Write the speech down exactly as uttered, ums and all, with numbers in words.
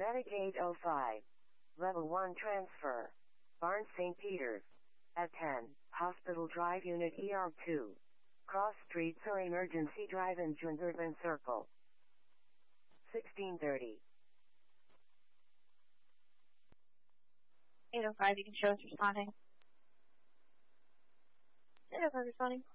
Medic eight oh five. Level one transfer. Barnes Saint Peter's. At ten, Hospital Drive Unit E R two. Cross Streets or Emergency Drive in Urban Circle. sixteen thirty. eight oh five, you can show us responding. eight oh five responding.